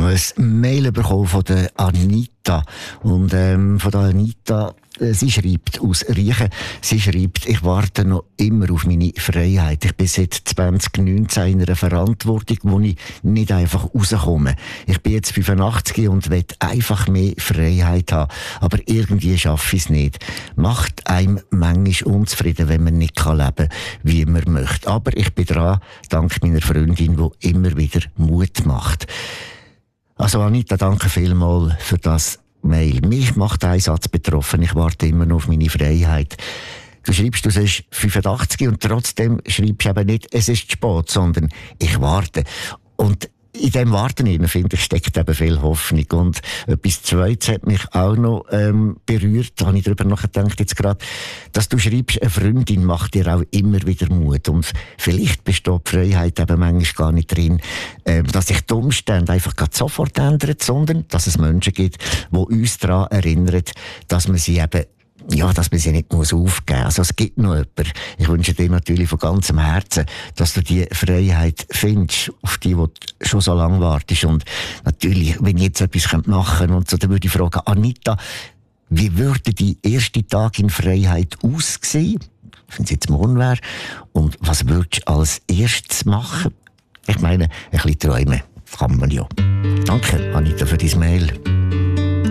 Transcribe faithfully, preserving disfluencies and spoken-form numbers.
noch ein Mail bekommen von der Anita. Und ähm, von der Anita, äh, sie schreibt aus Riechen, sie schreibt, ich warte noch immer auf meine Freiheit. Ich bin seit zwanzig neunzehn in einer Verantwortung, wo ich nicht einfach rauskomme. Ich bin jetzt fünfundachtzig und will einfach mehr Freiheit haben. Aber irgendwie schaffe ich es nicht. Macht einem manchmal unzufrieden, wenn man nicht leben kann, wie man möchte. Aber ich bin dran, dank meiner Freundin, die immer wieder Mut macht. Also Anita, danke vielmals für das Mail. Mich macht ein Satz betroffen, ich warte immer noch auf meine Freiheit. Du schreibst, du bist fünfundachtzig und trotzdem schreibst du eben nicht, es ist zu spät, sondern ich warte. Und in dem Warten hinein, finde ich, steckt eben viel Hoffnung. Und etwas Zweites hat mich auch noch ähm, berührt, da habe ich darüber nachgedacht jetzt gerade, dass du schreibst, eine Freundin macht dir auch immer wieder Mut. Und vielleicht besteht die Freiheit eben manchmal gar nicht drin, ähm, dass sich die Umstände einfach gerade sofort ändern, sondern dass es Menschen gibt, die uns daran erinnern, dass man sie eben ja, dass man sie nicht muss aufgeben muss. Also es gibt noch jemanden. Ich wünsche dir natürlich von ganzem Herzen, dass du die Freiheit findest, auf die, die du schon so lange wartest. Und natürlich, wenn ich jetzt etwas machen könnte, und so, dann würde ich fragen, Anita, wie würde dein erster Tag in Freiheit aussehen, wenn es jetzt morgen wäre? Und was würdest du als erstes machen? Ich meine, ein bisschen träumen kann man ja. Danke, Anita, für dein Mail.